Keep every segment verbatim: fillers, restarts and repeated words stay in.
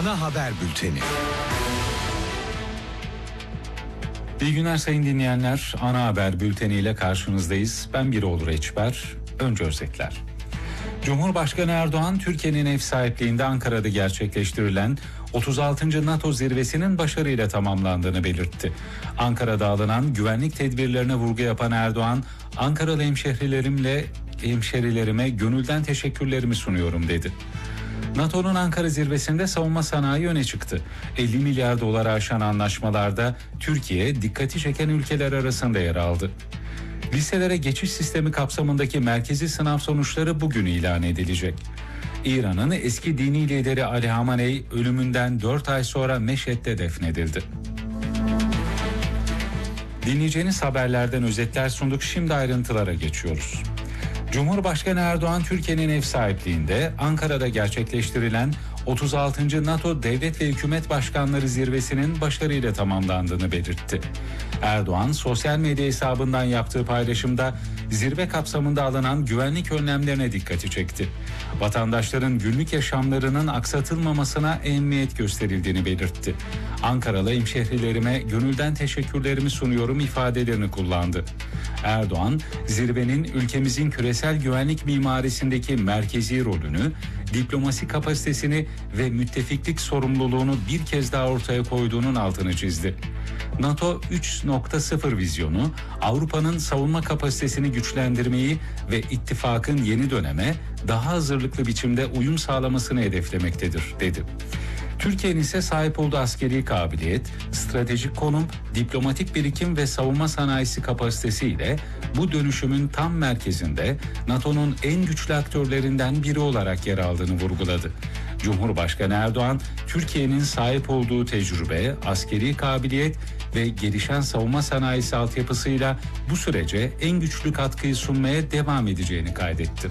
Ana haber bülteni. İyi günler sayın dinleyenler. Ana haber bülteniyle karşınızdayız. Ben Biroğlu Reçber. Önce özetler. Cumhurbaşkanı Erdoğan, Türkiye'nin ev sahipliğinde Ankara'da gerçekleştirilen otuz altıncı NATO zirvesinin başarıyla tamamlandığını belirtti. Ankara'da alınan güvenlik tedbirlerine vurgu yapan Erdoğan, Ankaralı hemşehrilerimle hemşehrilerime gönülden teşekkürlerimi sunuyorum dedi. NATO'nun Ankara zirvesinde savunma sanayi öne çıktı. elli milyar dolara aşan anlaşmalarda Türkiye dikkati çeken ülkeler arasında yer aldı. Liselere geçiş sistemi kapsamındaki merkezi sınav sonuçları bugün ilan edilecek. İran'ın eski dini lideri Ali Hamenei ölümünden dört ay sonra Meşhed'de defnedildi. Dinleyeceğiniz haberlerden özetler sunduk. Şimdi ayrıntılara geçiyoruz. Cumhurbaşkanı Erdoğan, Türkiye'nin ev sahipliğinde Ankara'da gerçekleştirilen otuz altıncı NATO Devlet ve Hükümet Başkanları Zirvesi'nin başarıyla tamamlandığını belirtti. Erdoğan, sosyal medya hesabından yaptığı paylaşımda zirve kapsamında alınan güvenlik önlemlerine dikkati çekti. Vatandaşların günlük yaşamlarının aksatılmamasına ehemmiyet gösterildiğini belirtti. Ankaralı hemşehrilerime gönülden teşekkürlerimi sunuyorum ifadelerini kullandı. Erdoğan, zirvenin ülkemizin küresel güvenlik mimarisindeki merkezi rolünü, diplomasi kapasitesini ve müttefiklik sorumluluğunu bir kez daha ortaya koyduğunun altını çizdi. NATO üç nokta sıfır vizyonu, Avrupa'nın savunma kapasitesini güçlendirmeyi ve ittifakın yeni döneme daha hazırlıklı biçimde uyum sağlamasını hedeflemektedir, dedi. Türkiye'nin ise sahip olduğu askeri kabiliyet, stratejik konum, diplomatik birikim ve savunma sanayisi kapasitesiyle bu dönüşümün tam merkezinde NATO'nun en güçlü aktörlerinden biri olarak yer aldığını vurguladı. Cumhurbaşkanı Erdoğan, Türkiye'nin sahip olduğu tecrübe, askeri kabiliyet ve gelişen savunma sanayisi altyapısıyla bu sürece en güçlü katkıyı sunmaya devam edeceğini kaydetti.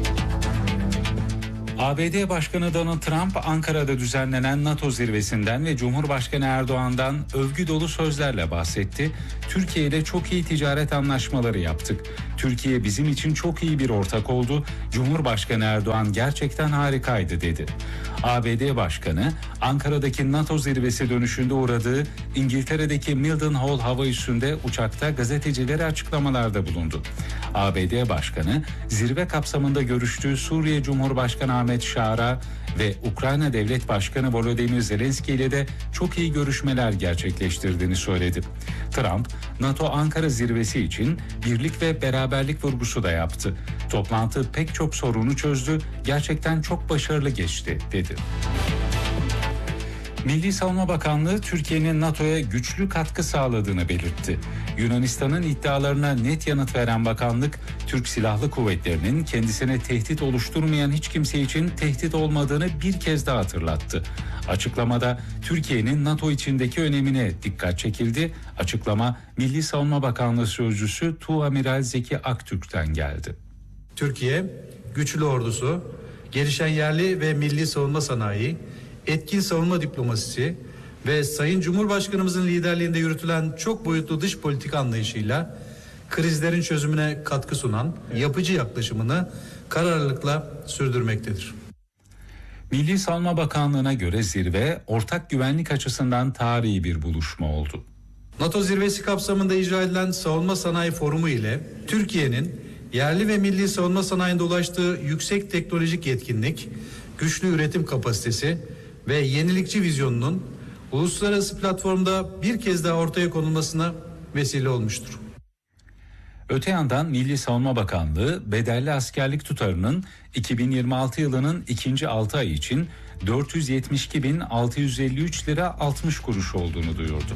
A B D Başkanı Donald Trump, Ankara'da düzenlenen NATO zirvesinden ve Cumhurbaşkanı Erdoğan'dan övgü dolu sözlerle bahsetti. Türkiye ile çok iyi ticaret anlaşmaları yaptık. Türkiye bizim için çok iyi bir ortak oldu. Cumhurbaşkanı Erdoğan gerçekten harikaydı, dedi. A B D Başkanı, Ankara'daki NATO zirvesi dönüşünde uğradığı İngiltere'deki Mildenhall hava üssünde uçakta gazetecilere açıklamalarda bulundu. A B D Başkanı, zirve kapsamında görüştüğü Suriye Cumhurbaşkanı Ahmet Şara ve Ukrayna Devlet Başkanı Volodymyr Zelenski ile de çok iyi görüşmeler gerçekleştirdiğini söyledi. Trump, NATO Ankara zirvesi için birlik ve beraberlik vurgusu da yaptı. Toplantı pek çok sorunu çözdü, gerçekten çok başarılı geçti, dedi. Milli Savunma Bakanlığı, Türkiye'nin NATO'ya güçlü katkı sağladığını belirtti. Yunanistan'ın iddialarına net yanıt veren bakanlık, Türk Silahlı Kuvvetleri'nin kendisine tehdit oluşturmayan hiç kimse için tehdit olmadığını bir kez daha hatırlattı. Açıklamada Türkiye'nin NATO içindeki önemine dikkat çekildi. Açıklama, Milli Savunma Bakanlığı Sözcüsü Tuğamiral Zeki Aktürk'ten geldi. Türkiye, güçlü ordusu, gelişen yerli ve milli savunma sanayi, etkin savunma diplomasisi ve Sayın Cumhurbaşkanımızın liderliğinde yürütülen çok boyutlu dış politika anlayışıyla krizlerin çözümüne katkı sunan yapıcı yaklaşımını kararlılıkla sürdürmektedir. Milli Savunma Bakanlığı'na göre zirve ortak güvenlik açısından tarihi bir buluşma oldu. NATO zirvesi kapsamında icra edilen Savunma Sanayi Forumu ile Türkiye'nin yerli ve milli savunma sanayinde ulaştığı yüksek teknolojik yetkinlik, güçlü üretim kapasitesi ve yenilikçi vizyonunun uluslararası platformda bir kez daha ortaya konulmasına vesile olmuştur. Öte yandan Milli Savunma Bakanlığı bedelli askerlik tutarının iki bin yirmi altı yılının ikinci altı ayı için dört yüz yetmiş iki bin altı yüz elli üç lira altmış kuruş olduğunu duyurdu.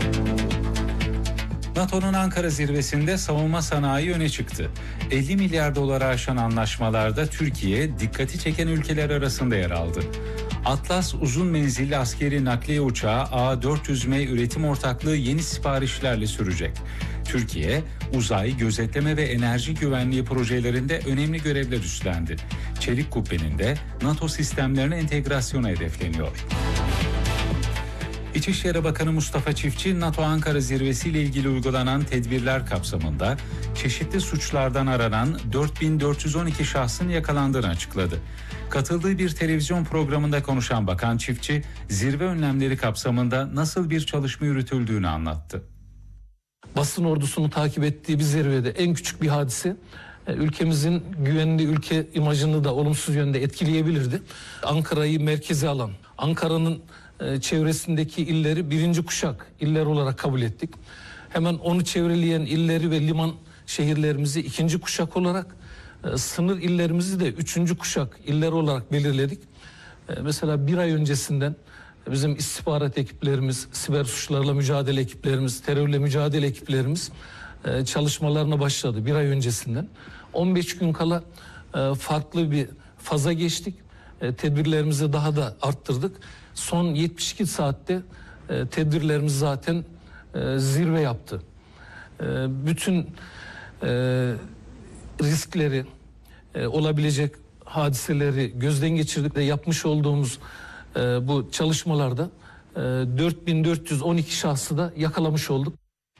NATO'nun Ankara zirvesinde savunma sanayi öne çıktı. elli milyar dolara aşan anlaşmalarda Türkiye dikkati çeken ülkeler arasında yer aldı. Atlas uzun menzilli askeri nakliye uçağı A dört yüz M üretim ortaklığı yeni siparişlerle sürecek. Türkiye, uzay, gözetleme ve enerji güvenliği projelerinde önemli görevler üstlendi. Çelik kubbenin de NATO sistemlerine entegrasyonu hedefleniyor. İçişleri Bakanı Mustafa Çiftçi, NATO Ankara Zirvesi ile ilgili uygulanan tedbirler kapsamında çeşitli suçlardan aranan dört bin dört yüz on iki şahsın yakalandığını açıkladı. Katıldığı bir televizyon programında konuşan Bakan Çiftçi, zirve önlemleri kapsamında nasıl bir çalışma yürütüldüğünü anlattı. Basın ordusunu takip ettiği bir zirvede en küçük bir hadise ülkemizin güvenli ülke imajını da olumsuz yönde etkileyebilirdi. Ankara'yı merkeze alan, Ankara'nın çevresindeki illeri birinci kuşak iller olarak kabul ettik. Hemen onu çevreleyen illeri ve liman şehirlerimizi ikinci kuşak olarak, sınır illerimizi de üçüncü kuşak iller olarak belirledik. Mesela bir ay öncesinden bizim istihbarat ekiplerimiz, siber suçlarla mücadele ekiplerimiz, terörle mücadele ekiplerimiz çalışmalarına başladı bir ay öncesinden. on beş gün kala farklı bir faza geçtik. Tedbirlerimizi daha da arttırdık. Son yetmiş iki saatte tedbirlerimiz zaten zirve yaptı. Bütün riskleri, olabilecek hadiseleri gözden geçirdik ve yapmış olduğumuz bu çalışmalarda dört bin dört yüz on iki şahsı da yakalamış olduk.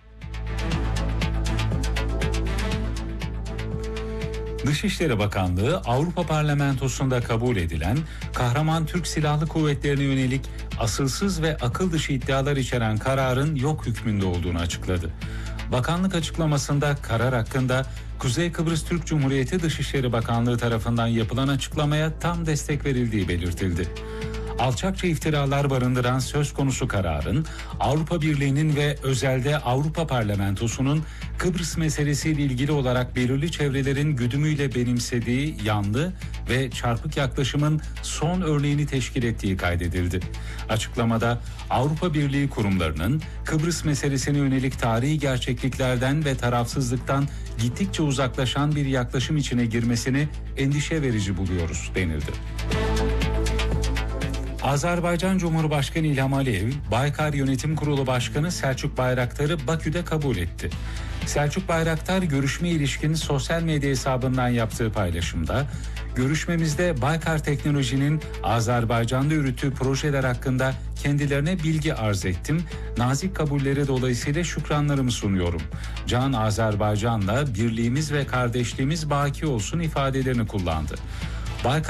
Dışişleri Bakanlığı, Avrupa Parlamentosu'nda kabul edilen kahraman Türk Silahlı Kuvvetleri'ne yönelik asılsız ve akıl dışı iddialar içeren kararın yok hükmünde olduğunu açıkladı. Bakanlık açıklamasında karar hakkında Kuzey Kıbrıs Türk Cumhuriyeti Dışişleri Bakanlığı tarafından yapılan açıklamaya tam destek verildiği belirtildi. Alçakça iftiralar barındıran söz konusu kararın Avrupa Birliği'nin ve özelde Avrupa Parlamentosu'nun Kıbrıs meselesiyle ilgili olarak belirli çevrelerin güdümüyle benimsediği yanlı ve çarpık yaklaşımın son örneğini teşkil ettiği kaydedildi. Açıklamada Avrupa Birliği kurumlarının Kıbrıs meselesine yönelik tarihi gerçekliklerden ve tarafsızlıktan gittikçe uzaklaşan bir yaklaşım içine girmesini endişe verici buluyoruz denildi. Azerbaycan Cumhurbaşkanı İlham Aliyev, Baykar Yönetim Kurulu Başkanı Selçuk Bayraktar'ı Bakü'de kabul etti. Selçuk Bayraktar, görüşme ilişkin sosyal medya hesabından yaptığı paylaşımda, görüşmemizde Baykar Teknoloji'nin Azerbaycan'da yürüttüğü projeler hakkında kendilerine bilgi arz ettim. Nazik kabulleri dolayısıyla şükranlarımı sunuyorum. Can Azerbaycan'la birliğimiz ve kardeşliğimiz baki olsun ifadelerini kullandı. Baykar